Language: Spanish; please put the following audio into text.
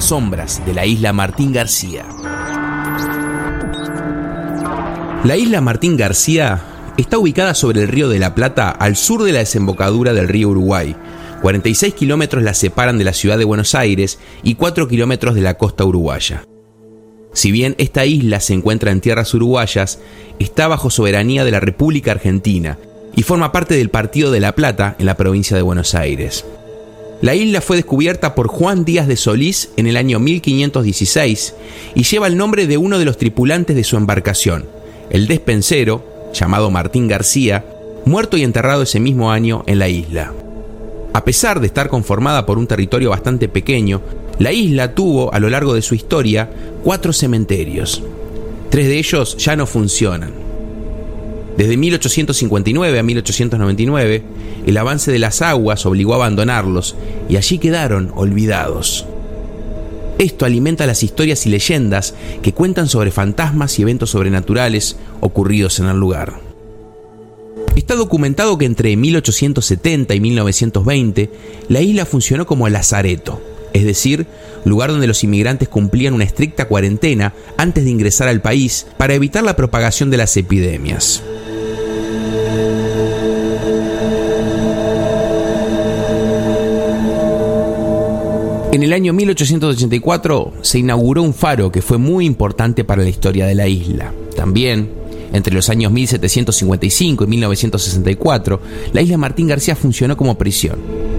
las sombras de la isla Martín García. La isla Martín García está ubicada sobre el río de la Plata, al sur de la desembocadura del río Uruguay. 46 kilómetros la separan de la ciudad de Buenos Aires y 4 kilómetros de la costa uruguaya. Si bien esta isla se encuentra en tierras uruguayas, está bajo soberanía de la República Argentina y forma parte del Partido de la Plata en la provincia de Buenos Aires. La isla fue descubierta por Juan Díaz de Solís en el año 1516 y lleva el nombre de uno de los tripulantes de su embarcación, el despensero, llamado Martín García, muerto y enterrado ese mismo año en la isla. A pesar de estar conformada por un territorio bastante pequeño, la isla tuvo a lo largo de su historia 4 cementerios. 3 de ellos ya no funcionan. Desde 1859 a 1899, el avance de las aguas obligó a abandonarlos y allí quedaron olvidados. Esto alimenta las historias y leyendas que cuentan sobre fantasmas y eventos sobrenaturales ocurridos en el lugar. Está documentado que entre 1870 y 1920 la isla funcionó como lazareto, es decir, lugar donde los inmigrantes cumplían una estricta cuarentena antes de ingresar al país para evitar la propagación de las epidemias. En el año 1884 se inauguró un faro que fue muy importante para la historia de la isla. También, entre los años 1755 y 1964, la isla Martín García funcionó como prisión.